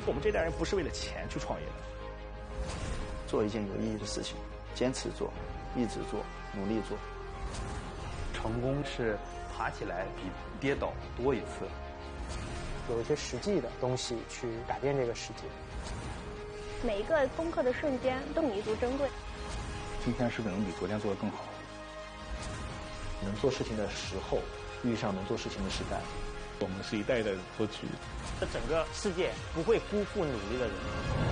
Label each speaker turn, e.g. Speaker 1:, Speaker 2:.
Speaker 1: 我们这代人不是为了钱去创业的，
Speaker 2: 做一件有意义的事情，坚持做，一直做，努力做。
Speaker 3: 成功是爬起来比跌倒多一次。
Speaker 4: 有一些实际的东西去改变这个世界。
Speaker 5: 每一个攻克的瞬间都弥足珍贵。
Speaker 1: 今天是不是能比昨天做得更好？
Speaker 2: 能做事情的时候，遇上能做事情的时代。
Speaker 1: 我们是一代代的托举。
Speaker 4: 这整个世界不会辜负努力的人。